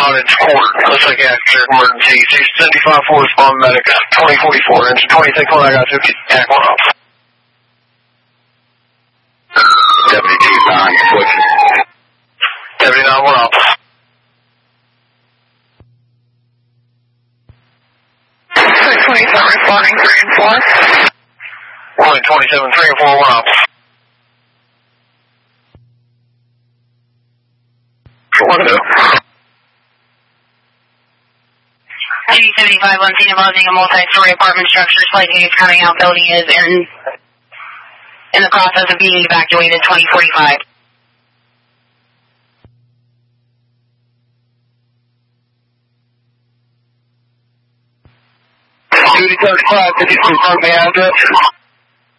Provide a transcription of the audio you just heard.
cottage court. Looks like after emergency. 675 for respond medic. 2044. Engine 26 1, I got 50. Attack 1 off. 72-9, switch. 79 1 off. 27 responding 3 and 4. 27 3 and 4 1 off. 8075 on scene involving a multi-story apartment structure. Slight haze coming out. Building is in the process of being evacuated. 2045. Duty 35, could you confirm the address?